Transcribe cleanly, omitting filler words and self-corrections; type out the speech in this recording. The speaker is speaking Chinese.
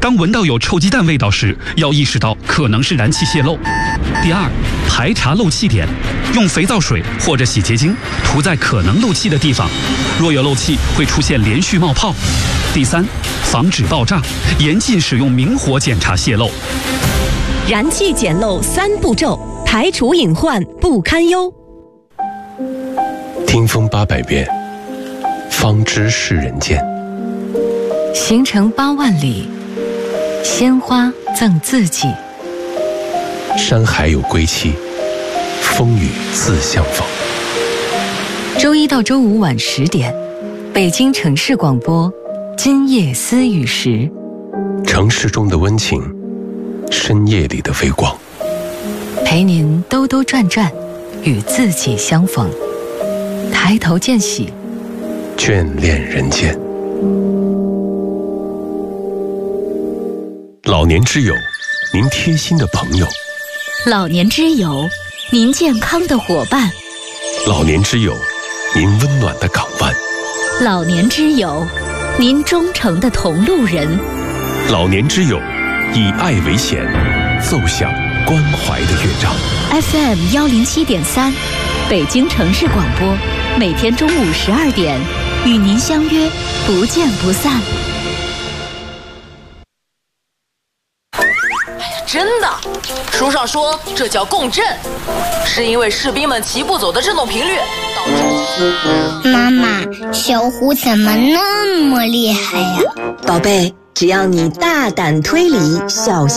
当闻到有臭鸡蛋味道时，要意识到可能是燃气泄漏。第二，排查漏气点，用肥皂水或者洗洁精涂在可能漏气的地方，若有漏气会出现连续冒泡。第三，防止爆炸，严禁使用明火检查泄漏。 燃气检漏3步骤，排除隐患不堪忧。 听风800遍，方知是人间。 行程8万里，鲜花赠自己。 山海有归期，风雨自相逢。 周一到周五晚10点，北京城市广播，今夜思雨时。 城市中的温情，深夜里的微光， 陪您兜兜转转，与自己相逢。抬头见喜， 眷恋人间。老年之友，您贴心的朋友； 老年之友，您健康的伙伴； 老年之友，您温暖的港湾； 老年之友，您忠诚的同路人； 老年之友，以爱为弦，奏响关怀的乐章。 FM 107.3，北京城市广播，每天中午12点，与您相约，不见不散。 真的，书上说这叫共振，是因为士兵们齐步走的振动频率导致。 妈妈，小虎怎么那么厉害呀？ 宝贝，只要你大胆推理，小心